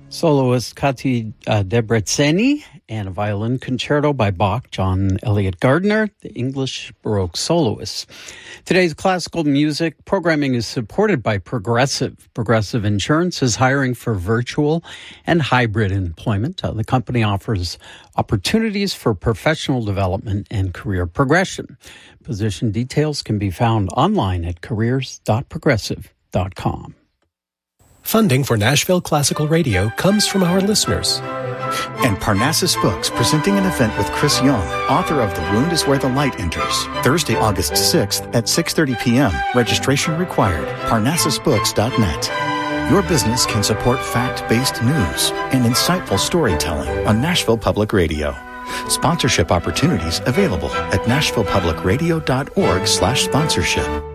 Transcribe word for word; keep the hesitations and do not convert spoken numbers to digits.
Soloist Kati uh, Debreceni and a violin concerto by Bach, John Elliott Gardner, the English Baroque soloists. Today's classical music programming is supported by Progressive. Progressive Insurance is hiring for virtual and hybrid employment. Uh, the company offers opportunities for professional development and career progression. Position details can be found online at careers dot progressive dot com. Funding for Nashville Classical Radio comes from our listeners. And Parnassus Books, presenting an event with Chris Young, author of The Wound is Where the Light Enters, Thursday, August sixth at six thirty p.m. Registration required. Parnassus Books dot net. Your business can support fact-based news and insightful storytelling on Nashville Public Radio. Sponsorship opportunities available at nashville public radio dot org slash sponsorship.